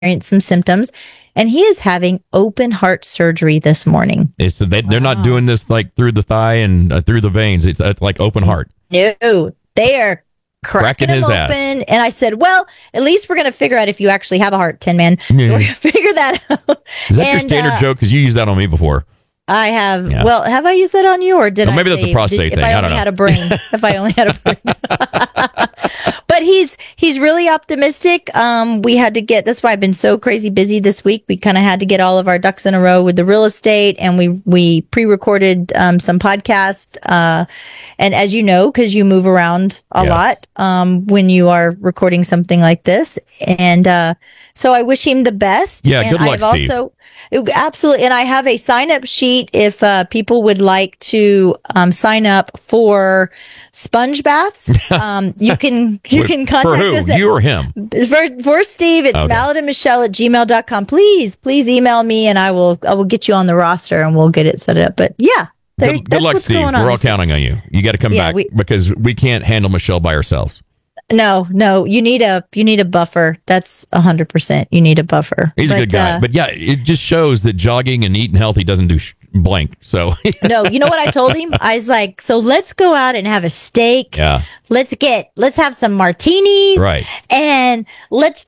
some symptoms, and he is having open heart surgery this morning. So they're not doing this like through the thigh and through the veins. It's like open heart. No, they are cracking him his open. ass. And I said, well, at least we're going to figure out if you actually have a heart, Tin Man. So we're going to figure that out. Is that your standard joke? Because you used that on me before. I have. Yeah. Well, have I used that on you, or did I? Maybe that's a prostate thing. If I only had a brain. If I only had a brain. But he's really optimistic. We had to get. That's why I've been so crazy busy this week. We kind of had to get all of our ducks in a row with the real estate, and we pre-recorded some podcasts. And as you know, because you move around a lot when you are recording something like this, and so I wish him the best. Yeah, and good luck, I've Steve. Also, absolutely. And I have a sign-up sheet if people would like to sign up for sponge baths. You can contact for who? us. You or him? For Steve, it's malletandmichelle@gmail.com. Please email me and I will get you on the roster and we'll get it set up. But yeah. Good luck, Steve. We're all counting on you. You got to come back because we can't handle Michelle by ourselves. No, you need a buffer. That's 100%. You need a buffer. He's a good guy, but yeah, it just shows that jogging and eating healthy doesn't do blank. So no, you know what I told him? I was like, so let's go out and have a steak. Yeah. Let's have some martinis. Right. And let's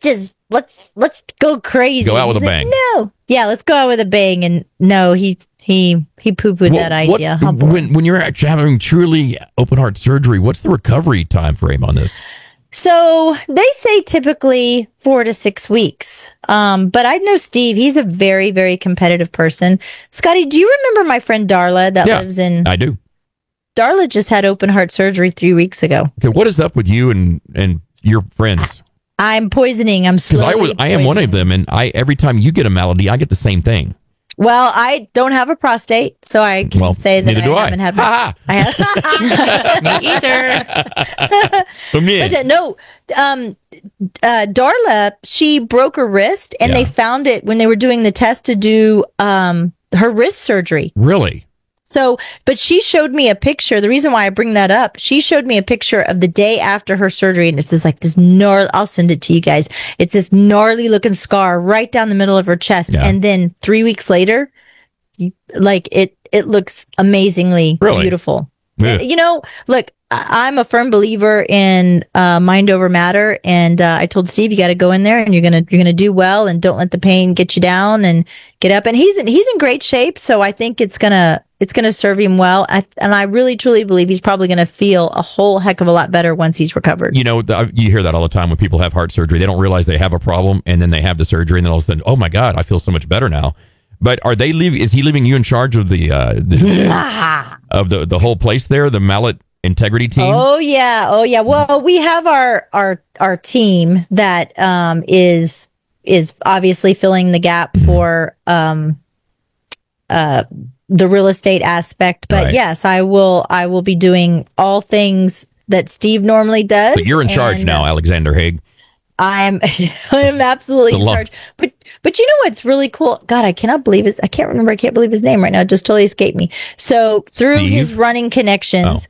go crazy. Go out with a bang. No. Yeah, let's go out with a bang. And no, he poo-pooed that idea. When you're actually having truly open heart surgery, what's the recovery time frame on this? So they say typically 4 to 6 weeks. But I know Steve, he's a very, very competitive person. Scotty, do you remember my friend Darla that lives in... I do. Darla just had open heart surgery 3 weeks ago. Okay, what is up with you and your friends? I'm poisoning. I'm slowly Because I am one of them, and every time you get a malady, I get the same thing. Well, I don't have a prostate, so I can say that I haven't had one. Me either. But, no, Darla, she broke her wrist, and they found it when they were doing the test to do her wrist surgery. Really? So, but she showed me a picture. The reason why I bring that up, she showed me a picture of the day after her surgery, and it's just like this gnarly, I'll send it to you guys. It's this gnarly looking scar right down the middle of her chest. Yeah. And then 3 weeks later, like it looks amazingly beautiful. Yeah. You know, look, I'm a firm believer in mind over matter, and I told Steve, you got to go in there and you're gonna do well, and don't let the pain get you down, and get up. And he's in great shape, so I think it's gonna serve him well. And I really truly believe he's probably gonna feel a whole heck of a lot better once he's recovered. You know, you hear that all the time when people have heart surgery. They don't realize they have a problem, and then they have the surgery, and then all of a sudden, oh my God, I feel so much better now. But is he leaving you in charge of the whole place there, the Mallet Integrity team? Oh yeah. Well, we have our team that is obviously filling the gap for the real estate aspect. But yes, I will be doing all things that Steve normally does. But you're in charge now, Alexander Haig. I am absolutely in charge. But you know what's really cool? God, I can't believe his name right now. It just totally escaped me. So through his running connections,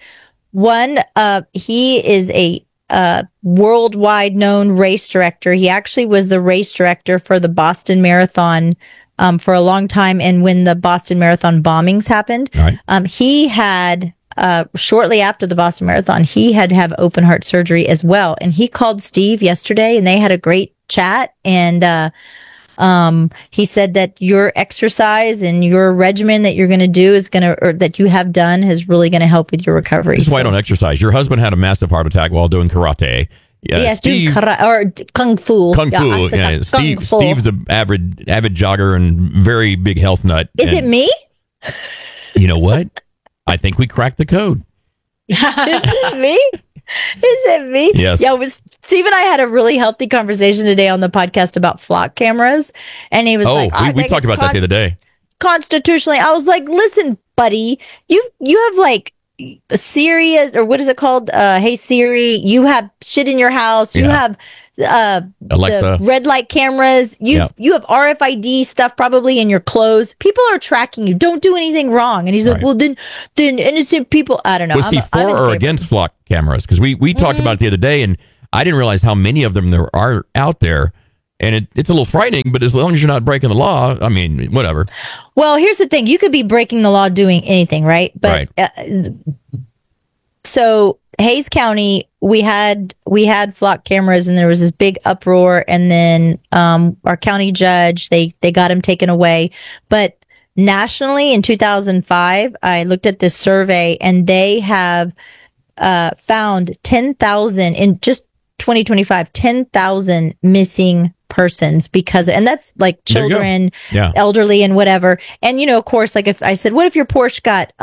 he is a worldwide known race director. He actually was the race director for the Boston Marathon for a long time. And when the Boston Marathon bombings happened, he had shortly after the Boston Marathon, he had to have open heart surgery as well. And he called Steve yesterday and they had a great chat. And he said that your exercise and your regimen that you're going to do that you have done is really going to help with your recovery. This is why I don't exercise. Your husband had a massive heart attack while doing karate. Yeah, Steve, or kung fu. Kung fu. Yeah. Steve's the avid jogger and very big health nut. Is it me? You know what? I think we cracked the code. Is it me? Is it me? Yes. Yeah, Steve and I had a really healthy conversation today on the podcast about flock cameras. And he was we talked about that the other day. Constitutionally, I was like, listen, buddy, you have like Siri, or what is it called? Hey Siri, you have shit in your house. You have Alexa, the red light cameras. You have RFID stuff probably in your clothes. People are tracking you. Don't do anything wrong. And he's like, well, then innocent people. I don't know. Was he for or against flock cameras? Because we talked about it the other day, and I didn't realize how many of them there are out there. And it's a little frightening, but as long as you're not breaking the law, I mean, whatever. Well, here's the thing. You could be breaking the law doing anything, right? But so Hayes County, we had flock cameras, and there was this big uproar, and then our county judge, they got him taken away. But nationally in 2005, I looked at this survey, and they have found 10,000 in just 2025, 10,000 missing persons and that's like children, elderly, and whatever. And, of course, like if I said, what if your Porsche got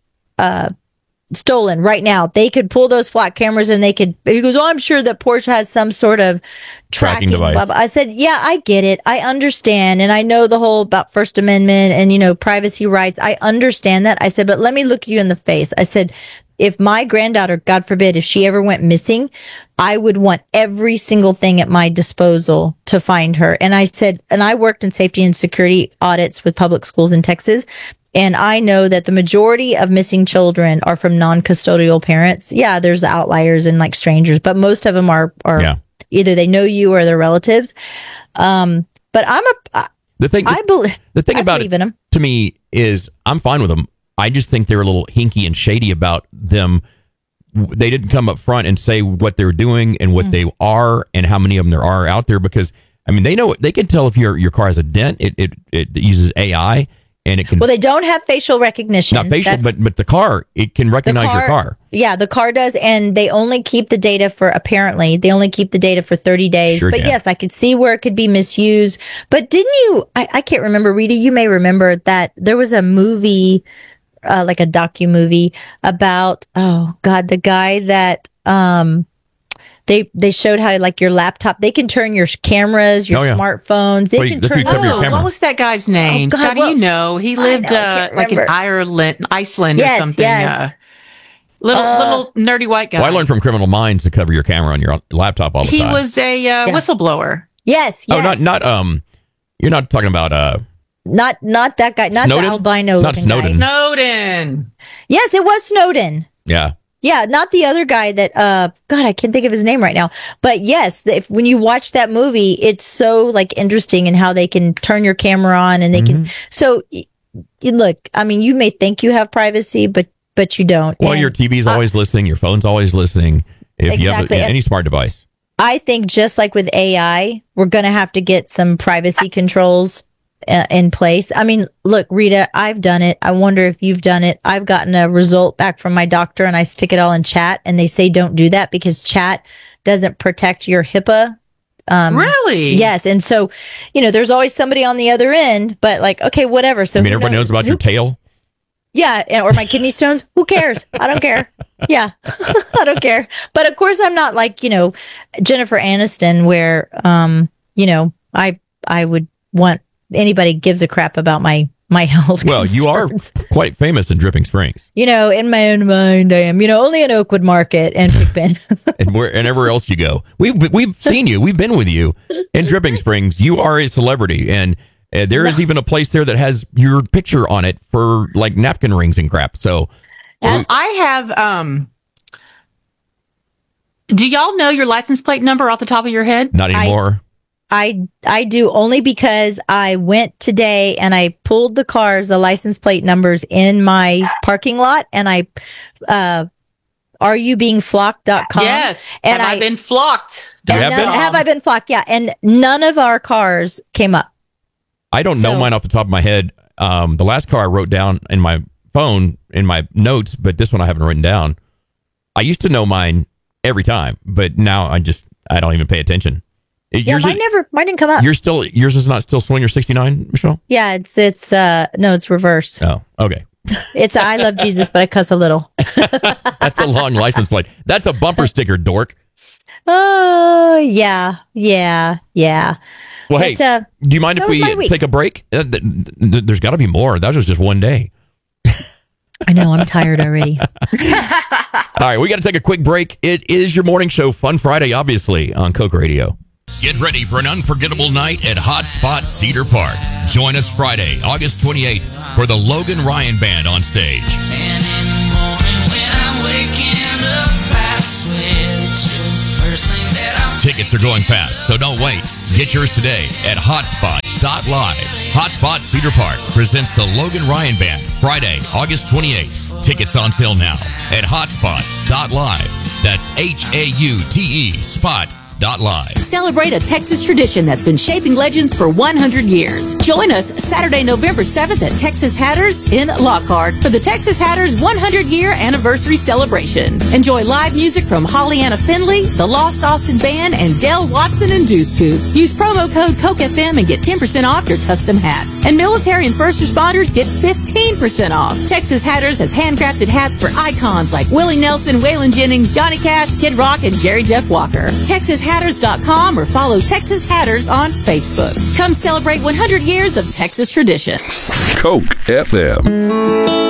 stolen right now? They could pull those flock cameras, and he goes, I'm sure that Porsche has some sort of tracking device. Blah, blah. I said, yeah, I get it. I understand. And I know the whole about First Amendment and, privacy rights. I understand that. I said, but let me look you in the face. I said, if my granddaughter, God forbid, if she ever went missing, I would want every single thing at my disposal to find her. And I said, and I worked in safety and security audits with public schools in Texas. And I know that the majority of missing children are from non-custodial parents. Yeah, there's outliers and like strangers, but most of them are either they know you or they're relatives. But the thing about it to me is I'm fine with them. I just think they're a little hinky and shady about them. They didn't come up front and say what they're doing and what they are and how many of them there are out there, because I mean, they can tell if your car has a dent. It uses AI. And it can. Well, they don't have facial recognition. Not facial, but the car, it can recognize your car. Yeah, the car does, and they only keep the data for 30 days. Sure but can. Yes, I could see where it could be misused. But didn't you? I can't remember, Rita. You may remember that there was a movie, like a docu-movie about the guy that They showed how like your laptop, they can turn your cameras, your smartphones. They can turn. What was that guy's name? God, Scott, do you know? He lived like in Iceland or something. Yes. Little nerdy white guy. Well, I learned from Criminal Minds to cover your camera on your laptop all the time. He was a whistleblower. Yes. Oh, not you're not talking about not that guy, not Snowden? the albino Not Snowden. guy. Snowden. Yes, it was Snowden. Yeah. Yeah, not the other guy that, God, I can't think of his name right now. But yes, when you watch that movie, it's so like interesting in how they can turn your camera on and they can. So look, I mean, you may think you have privacy, but you don't. Well, your TV's always listening. Your phone's always listening. If you have any smart device. I think just like with AI, we're going to have to get some privacy controls in place. I mean, look, Rita, I've done it. I wonder if you've done it. I've gotten a result back from my doctor and I stick it all in chat, and they say don't do that because chat doesn't protect your HIPAA. Really? Yes. And so, there's always somebody on the other end, but like, okay, whatever. So everybody knows about your tail? Yeah. Or my kidney stones. Who cares? I don't care. Yeah. I don't care. But of course I'm not like, Jennifer Aniston where, I would want anybody gives a crap about my health. Well, you are quite famous in Dripping Springs. In my own mind, I am. Only in Oakwood Market and Big Bend, and everywhere else you go. We've seen you. We've been with you in Dripping Springs. You are a celebrity, and there is even a place there that has your picture on it for like napkin rings and crap. So, I have. Do y'all know your license plate number off the top of your head? Not anymore. I do, only because I went today and I pulled the license plate numbers in my parking lot, and areyoubeinflocked.com. Yes. And I've been flocked. Have I been flocked? Yeah. And none of our cars came up. I don't know mine off the top of my head. The last car I wrote down in my phone, in my notes, but this one I haven't written down. I used to know mine every time, but now I don't even pay attention. Mine didn't come up. Yours is not still Swinger 69, Michelle? Yeah, it's reverse. Oh, okay. It's I love Jesus, but I cuss a little. That's a long license plate. That's a bumper sticker, dork. Oh, yeah. Well, hey, do you mind if we take a break? There's got to be more. That was just one day. I know, I'm tired already. All right, we got to take a quick break. It is your morning show, Fun Friday, obviously, on Coke Radio. Get ready for an unforgettable night at Hot Spot Cedar Park. Join us Friday, August 28th for the Logan Ryan Band on stage. And in the morning when I'm waking up, I switch the first thing that I'm Tickets are going fast, so don't wait. Get yours today at hotspot.live. Hotspot Cedar Park presents the Logan Ryan Band Friday, August 28th. Tickets on sale now at hotspot.live. That's HAUTE spot.live. Celebrate a Texas tradition that's been shaping legends for 100 years. Join us Saturday, November 7th at Texas Hatters in Lockhart for the Texas Hatters 100-year anniversary celebration. Enjoy live music from Holly-Anna Finley, the Lost Austin Band, and Dell Watson and Deuce Coupe. Use promo code COKEFM and get 10% off your custom hats. And military and first responders get 15% off. Texas Hatters has handcrafted hats for icons like Willie Nelson, Waylon Jennings, Johnny Cash, Kid Rock, and Jerry Jeff Walker. TexasHatters.com or follow Texas Hatters on Facebook. Come celebrate 100 years of Texas tradition. Coke FM.